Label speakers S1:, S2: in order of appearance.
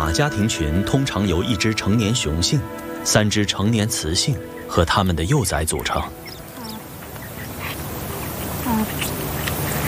S1: 马家庭群通常由1只成年雄性、3只成年雌性和它们的幼崽组成。